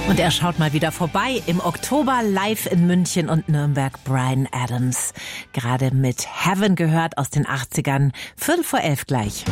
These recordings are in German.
Und er schaut mal wieder vorbei. Im Oktober live in München und Nürnberg Bryan Adams. Gerade mit Heaven gehört aus den 80ern. 11:45 gleich.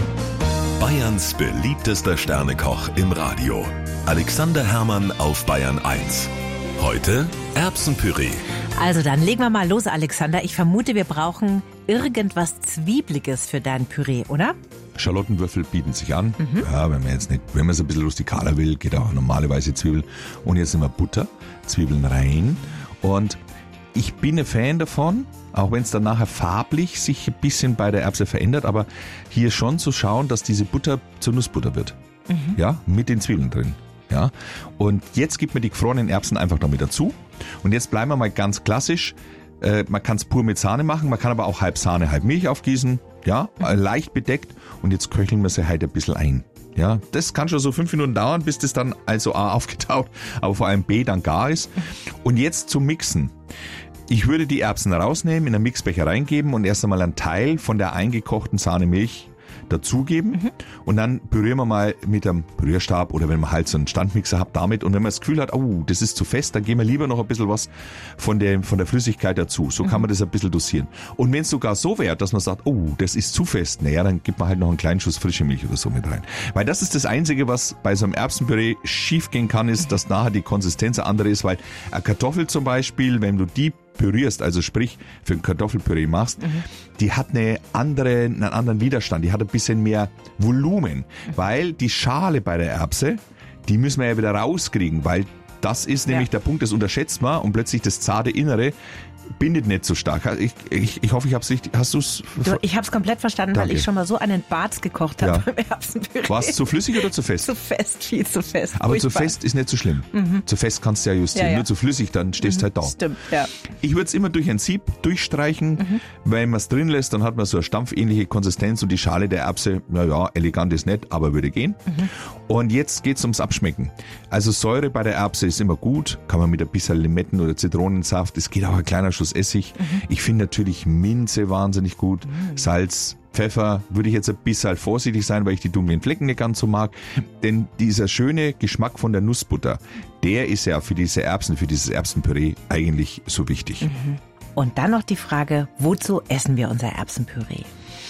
Bayerns beliebtester Sternekoch im Radio. Alexander Herrmann auf Bayern 1. Heute Erbsenpüree. Also dann legen wir mal los, Alexander. Ich vermute, wir brauchen irgendwas Zwiebliges für dein Püree, oder? Schalottenwürfel bieten sich an. Ja, wenn man es ein bisschen rustikaler will, geht auch normale weiße Zwiebel. Und jetzt nehmen wir Butter, Zwiebeln rein. Und ich bin ein Fan davon, auch wenn es dann nachher farblich sich ein bisschen bei der Erbse verändert, aber hier schon zu schauen, dass diese Butter zur Nussbutter wird. Ja, mit den Zwiebeln drin. Ja, und jetzt gibt man die gefrorenen Erbsen einfach noch mit dazu. Und jetzt bleiben wir mal ganz klassisch. Man kann es pur mit Sahne machen, man kann aber auch halb Sahne, halb Milch aufgießen. Ja, leicht bedeckt. Und jetzt köcheln wir sie halt ein bisschen ein. Ja, das kann schon so 5 Minuten dauern, bis das dann also A aufgetaut, aber vor allem B dann gar ist. Und jetzt zum Mixen. Ich würde die Erbsen rausnehmen, in einen Mixbecher reingeben und erst einmal einen Teil von der eingekochten Sahnemilch dazugeben und dann pürieren wir mal mit einem Pürierstab oder wenn man halt so einen Standmixer hat damit und wenn man das Gefühl hat, oh, das ist zu fest, dann geben wir lieber noch ein bisschen was von der Flüssigkeit dazu. So kann man das ein bisschen dosieren. Und wenn es sogar so wäre, dass man sagt, oh, das ist zu fest, naja, dann gibt man halt noch einen kleinen Schuss frische Milch oder so mit rein. Weil das ist das Einzige, was bei so einem Erbsenpüree schief gehen kann, ist, dass nachher die Konsistenz eine andere ist, weil eine Kartoffel zum Beispiel, wenn du die pürierst, also sprich für ein Kartoffelpüree machst, die hat einen anderen Widerstand, die hat ein bisschen mehr Volumen, weil die Schale bei der Erbse, die müssen wir ja wieder rauskriegen, weil das ist nämlich der Punkt, das unterschätzt man und plötzlich das zarte Innere bindet nicht so stark. Ich hoffe, ich habe es richtig. Hast du es? Ich habe es komplett verstanden, Danke. weil ich schon mal so einen Barz gekocht habe beim Erbsenpüree. War es zu flüssig oder zu fest? Zu fest, viel zu fest. Aber Furchtbar. zu fest ist nicht so schlimm. Zu fest kannst du ja justieren. Ja. Nur zu flüssig, dann stehst du halt da. Stimmt, ja. Ich würde es immer durch ein Sieb durchstreichen. Wenn man es drin lässt, dann hat man so eine stampfähnliche Konsistenz und die Schale der Erbse, naja, elegant ist nicht, aber würde gehen. Und jetzt geht's ums Abschmecken. Also Säure bei der Erbse ist immer gut, kann man mit ein bisschen Limetten- oder Zitronensaft, es geht auch ein kleiner Schuss Essig. Ich finde natürlich Minze wahnsinnig gut, Salz, Pfeffer, würde ich jetzt ein bisschen vorsichtig sein, weil ich die dunklen Flecken nicht ganz so mag. Denn dieser schöne Geschmack von der Nussbutter, der ist ja für diese Erbsen, für dieses Erbsenpüree eigentlich so wichtig. Und dann noch die Frage, wozu essen wir unser Erbsenpüree?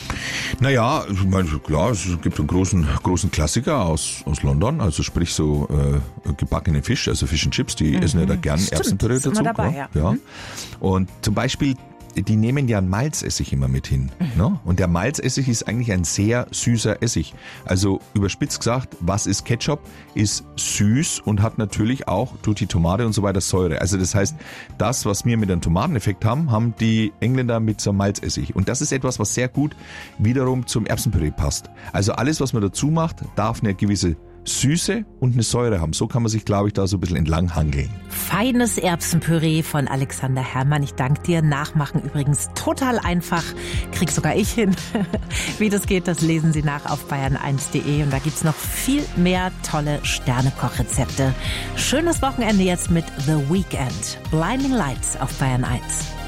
Naja, ich meine, klar, es gibt einen großen Klassiker aus London, also sprich so gebackenen Fisch, also Fish and Chips, die essen ja da gern Stimmt, Erbsenpüree ist immer dazu. dabei, ja. Und zum Beispiel, die nehmen ja einen Malzessig immer mit hin. Ne? Und der Malzessig ist eigentlich ein sehr süßer Essig. Also überspitzt gesagt, was ist Ketchup? Ist süß und hat natürlich auch durch die Tomate und so weiter Säure. Also das heißt, das, was wir mit einem Tomateneffekt haben, haben die Engländer mit so einem Malzessig. Und das ist etwas, was sehr gut wiederum zum Erbsenpüree passt. Also alles, was man dazu macht, darf eine gewisse Süße und eine Säure haben. So kann man sich, glaube ich, da so ein bisschen entlang hangeln. Feines Erbsenpüree von Alexander Herrmann. Ich danke dir. Nachmachen übrigens total einfach. Krieg sogar ich hin. Wie das geht, das lesen Sie nach auf bayern1.de. Und da gibt's noch viel mehr tolle Sternekoch-Rezepte. Schönes Wochenende jetzt mit The Weekend. Blinding Lights auf Bayern 1.